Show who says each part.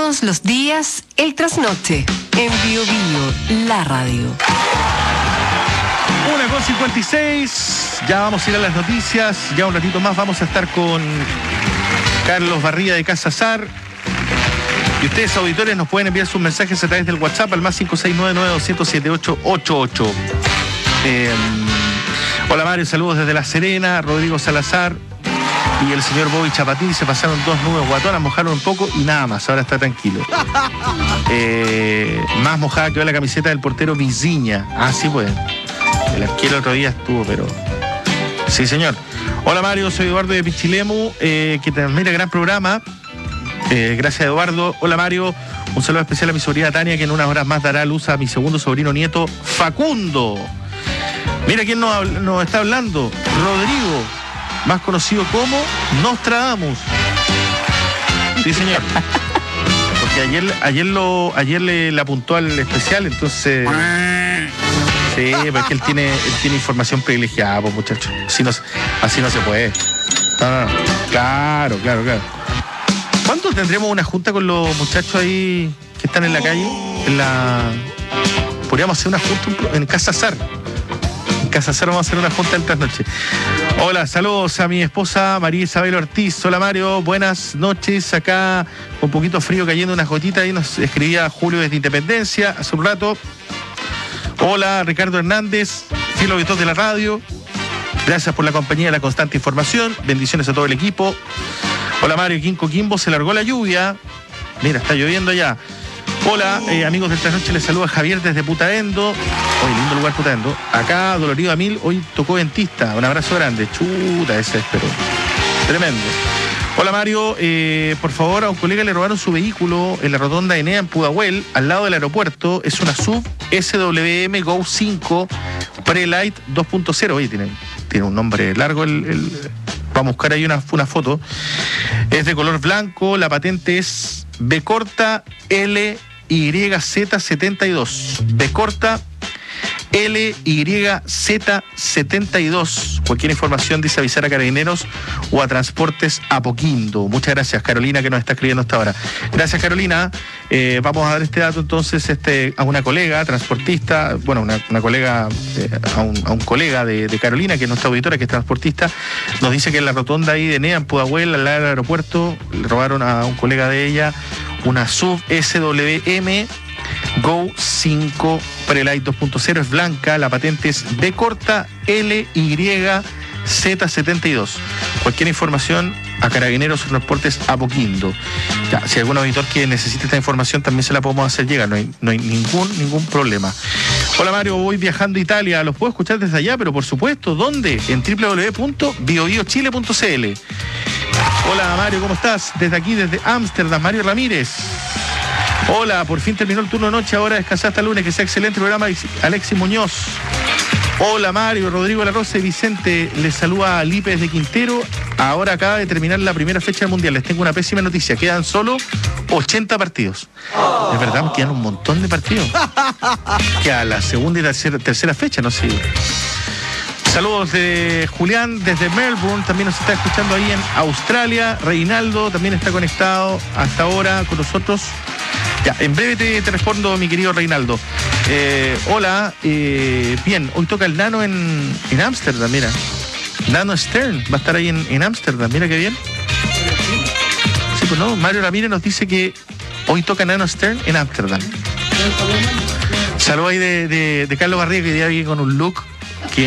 Speaker 1: Todos los días, el trasnoche, en Bio Bio, la radio.
Speaker 2: 1:56, ya vamos a ir a las noticias, ya un ratito más vamos a estar con Carlos Barría de Casa Sar. Y ustedes, auditores, nos pueden enviar sus mensajes a través del WhatsApp al más 569-200-7888. Hola Mario, saludos desde La Serena. Rodrigo Salazar y el señor Bobby Chapatín se pasaron 2 nubes guatonas, mojaron un poco y nada más, ahora está tranquilo. Más mojada que la camiseta del portero Viziña. Ah, sí, pues. El arquero el otro día estuvo, pero... Sí, señor. Hola Mario, soy Eduardo de Pichilemu, que te mira gran programa. Gracias, Eduardo. Hola Mario, un saludo especial a mi sobrina Tania, que en unas horas más dará luz a mi segundo sobrino nieto, Facundo. Mira quién nos está hablando, Rodrigo, más conocido como Nostradamus. Sí, señor. Porque ayer le apuntó al especial, entonces... Sí, porque él tiene información privilegiada, pues, muchachos. Así no se puede. No. Claro. ¿Cuándo tendremos una junta con los muchachos ahí que están en la calle? Podríamos hacer una junta en Casa Sar. En Casa Sar vamos a hacer una junta en trasnoche. Hola, saludos a mi esposa María Isabel Ortiz. Hola Mario, buenas noches. Acá con un poquito frío cayendo unas gotitas. Ahí nos escribía Julio desde Independencia hace un rato. Hola Ricardo Hernández, fiel auditor de la radio. Gracias por la compañía y la constante información. Bendiciones a todo el equipo. Hola Mario, Quimbo, se largó la lluvia. Mira, está lloviendo ya. Hola, amigos del Trasnoche, les saluda Javier desde Putaendo. Hoy, lindo lugar Putaendo. Acá, dolorido a mil, hoy tocó dentista. Un abrazo grande. Chuta, ese es, pero tremendo. Hola Mario, por favor, a un colega le robaron su vehículo en la rotonda de Enea en Pudahuel, al lado del aeropuerto. Es una SUV SWM Go 5 Prelight 2.0. Oye, tiene un nombre largo vamos a buscar ahí una foto. Es de color blanco, la patente es B corta LYZ72. B corta LYZ72. Cualquier información dice avisar a Carabineros o a Transportes Apoquindo. Muchas gracias, Carolina, que nos está escribiendo hasta ahora. Gracias, Carolina. Vamos a dar este dato entonces a una colega transportista, bueno, una colega, a un colega de Carolina, que es nuestra auditora, que es transportista. Nos dice que en la rotonda ahí de Enea, en Pudahuel, al lado del aeropuerto, le robaron a un colega de ella una SUV SWM Go 5 Prelight 2.0, es blanca, la patente es B corta LYZ72. Cualquier información a Carabineros o Transportes Apoquindo. Ya, si algún auditor que necesite esta información también se la podemos hacer llegar, no hay ningún problema. Hola Mario, voy viajando a Italia, los puedo escuchar desde allá, pero por supuesto, ¿dónde? En www.biobiochile.cl. Hola Mario, ¿cómo estás? Desde aquí, desde Ámsterdam, Mario Ramírez. Hola, por fin terminó el turno de noche, ahora descansar hasta el lunes, que sea excelente programa. Alexis Muñoz. Hola Mario, Rodrigo La Rosa y Vicente, les saluda a Lipe desde Quintero. Ahora acaba de terminar la primera fecha del Mundial, les tengo una pésima noticia, quedan solo 80 partidos. Es verdad, quedan un montón de partidos. Que a la segunda y tercera fecha, no sé. Saludos de Julián desde Melbourne, también nos está escuchando ahí en Australia. Reinaldo también está conectado hasta ahora con nosotros. Ya, en breve te respondo, mi querido Reinaldo. Hola, bien, hoy toca el Nano en Ámsterdam, mira. Nano Stern va a estar ahí en Ámsterdam, mira qué bien. Sí, pues no, Mario Ramírez nos dice que hoy toca Nano Stern en Ámsterdam. Saludos ahí de Carlos Barría, que día viene con un look